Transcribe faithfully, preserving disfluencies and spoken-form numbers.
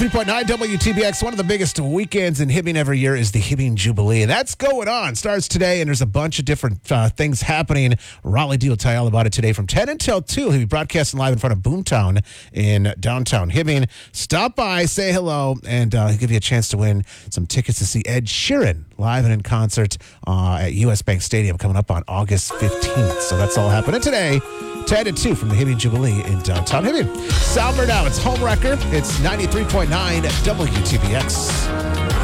three point nine W T B X, one of the biggest weekends in Hibbing every year is the Hibbing Jubilee. And that's going on. Starts today, and there's a bunch of different uh, things happening. Raleigh D will tell you all about it today from ten until two. He'll be broadcasting live in front of Boomtown in downtown Hibbing. Stop by, say hello, and uh, he'll give you a chance to win some tickets to see Ed Sheeran live and in concert uh, at U S Bank Stadium coming up on August fifteenth. So that's all happening today. ten to two from the Hibbing Jubilee in downtown Hibbing. Sounder now, it's Home Wrecker. It's ninety-three point nine W T B X.